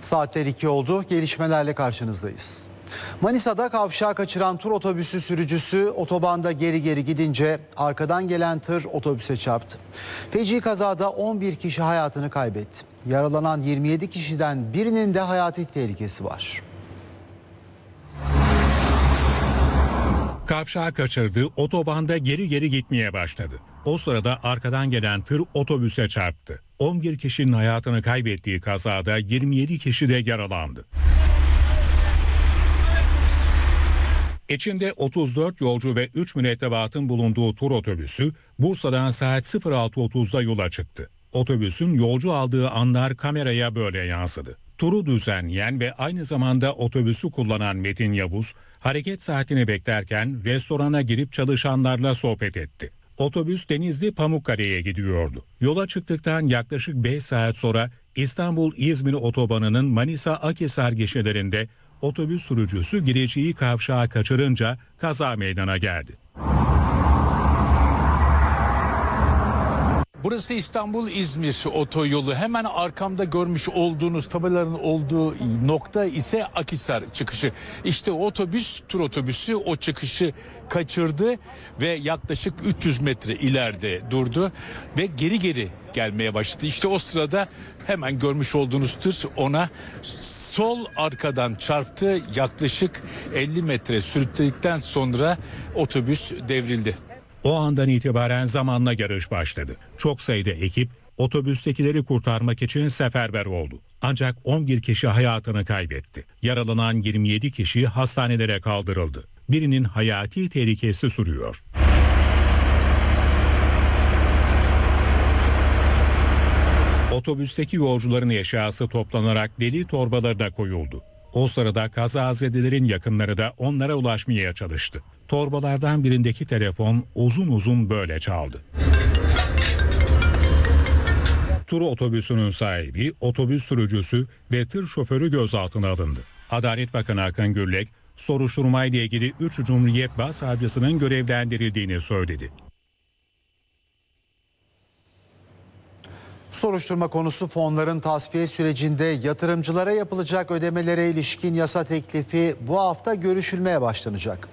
Saatler 2 oldu. Gelişmelerle karşınızdayız. Manisa'da kavşağı kaçıran tur otobüsü sürücüsü otobanda geri gidince arkadan gelen tır otobüse çarptı. Feci kazada 11 kişi hayatını kaybetti. Yaralanan 27 kişiden birinin de hayati tehlikesi var. Kavşağı kaçırdı, otobanda geri gitmeye başladı. O sırada arkadan gelen tır otobüse çarptı. 11 kişinin hayatını kaybettiği kazada 27 kişi de yaralandı. İçinde 34 yolcu ve 3 mürettebatın bulunduğu tur otobüsü Bursa'dan saat 06.30'da yola çıktı. Otobüsün yolcu aldığı anlar kameraya böyle yansıdı. Turu düzenleyen ve aynı zamanda otobüsü kullanan Metin Yavuz, hareket saatini beklerken restorana girip çalışanlarla sohbet etti. Otobüs Denizli Pamukkale'ye gidiyordu. Yola çıktıktan yaklaşık 5 saat sonra İstanbul-İzmir otobanının Manisa-Akhisar gişelerinde otobüs sürücüsü gireceği kavşağı kaçırınca kaza meydana geldi. Burası İstanbul-İzmir otoyolu. Hemen arkamda görmüş olduğunuz tabelaların olduğu nokta ise Akhisar çıkışı. İşte otobüs, tur otobüsü o çıkışı kaçırdı ve yaklaşık 300 metre ileride durdu ve geri gelmeye başladı. İşte o sırada hemen görmüş olduğunuz tır ona sol arkadan çarptı. Yaklaşık 50 metre sürükledikten sonra otobüs devrildi. O andan itibaren zamanla yarış başladı. Çok sayıda ekip otobüstekileri kurtarmak için seferber oldu. Ancak 11 kişi hayatını kaybetti. Yaralanan 27 kişi hastanelere kaldırıldı. Birinin hayati tehlikesi sürüyor. Otobüsteki yolcuların eşyası toplanarak deli torbalarına koyuldu. O sırada kazazedelerin yakınları da onlara ulaşmaya çalıştı. Torbalardan birindeki telefon uzun böyle çaldı. Tur otobüsünün sahibi, otobüs sürücüsü ve tır şoförü gözaltına alındı. Adalet Bakanı Akın Gürlek, soruşturmayla ilgili 3 Cumhuriyet Başsavcısının görevlendirildiğini söyledi. Soruşturma konusu fonların tasfiye sürecinde yatırımcılara yapılacak ödemelere ilişkin yasa teklifi bu hafta görüşülmeye başlanacak.